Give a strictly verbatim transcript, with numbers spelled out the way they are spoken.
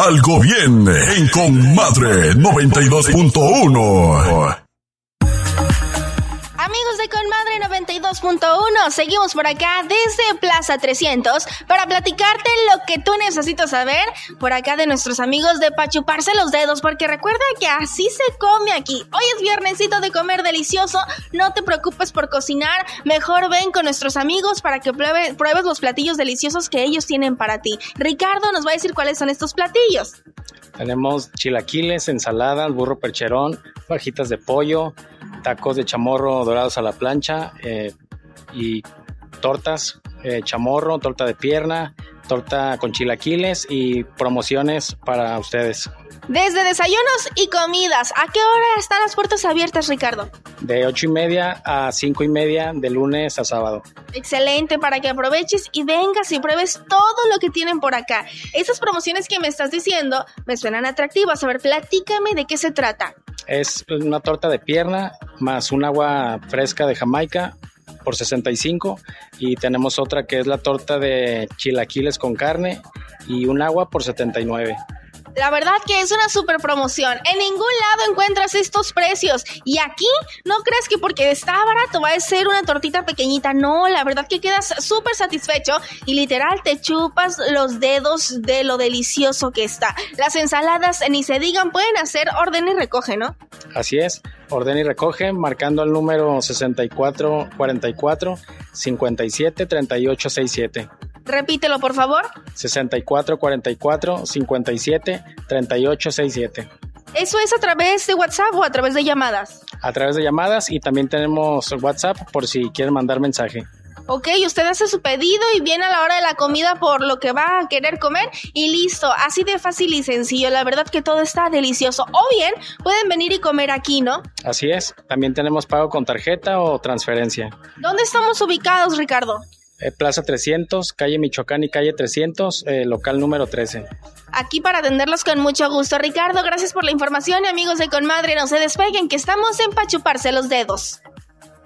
Algo bien en Comadre noventa y dos punto uno. Amigos de Comadre noventa y dos punto uno, seguimos por acá desde Plaza trescientos para platicarte lo que tú necesitas saber por acá de nuestros amigos de Pa' Chuparse los Dedos, porque recuerda que así se come aquí. Hoy es viernesito de comer delicioso, no te preocupes por cocinar, mejor ven con nuestros amigos para que pruebe, pruebes los platillos deliciosos que ellos tienen para ti. Ricardo nos va a decir cuáles son estos platillos. Tenemos chilaquiles, ensaladas, burro percherón, fajitas de pollo, tacos de chamorro dorados a la plancha eh, y tortas, eh, chamorro, torta de pierna, torta con chilaquiles y promociones para ustedes. Desde desayunos y comidas, ¿a qué hora están las puertas abiertas, Ricardo? De ocho y media a cinco y media, de lunes a sábado. Excelente, para que aproveches y vengas y pruebes todo lo que tienen por acá. Esas promociones que me estás diciendo me suenan atractivas. A ver, platícame de qué se trata. Es una torta de pierna más un agua fresca de Jamaica por sesenta y cinco, y tenemos otra que es la torta de chilaquiles con carne y un agua por setenta y nueve. La verdad que es una super promoción. En ningún lado encuentras estos precios. Y aquí no crees que porque está barato va a ser una tortita pequeñita. No, la verdad que quedas súper satisfecho y literal te chupas los dedos de lo delicioso que está. Las ensaladas, ni se digan, pueden hacer orden y recoge, ¿no? Así es, orden y recoge marcando el número sesenta y cuatro cuarenta y cuatro cincuenta y siete treinta y ocho sesenta y siete. Repítelo, por favor. sesenta y cuatro cuarenta y cuatro cincuenta y siete treinta y ocho sesenta y siete. ¿Eso es a través de WhatsApp o a través de llamadas? A través de llamadas, y también tenemos WhatsApp por si quieren mandar mensaje. Ok, usted hace su pedido y viene a la hora de la comida por lo que va a querer comer y listo, así de fácil y sencillo. La verdad que todo está delicioso. O bien, pueden venir y comer aquí, ¿no? Así es, también tenemos pago con tarjeta o transferencia. ¿Dónde estamos ubicados, Ricardo? Eh, Plaza trescientos, calle Michoacán y calle trescientos, eh, local número trece. Aquí para atenderlos con mucho gusto. Ricardo, gracias por la información, y amigos de Comadre, no se despeguen que estamos en Pa' Chuparse los Dedos.